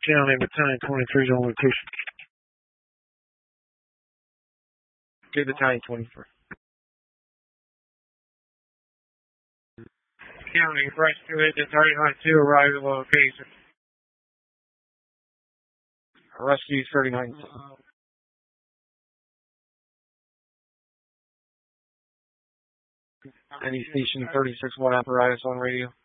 County Battalion 23 is on location. Good Battalion 23. County Rescue Agent 3092 arrived at location. Rescue 39. Any station 36 watt apparatus on radio.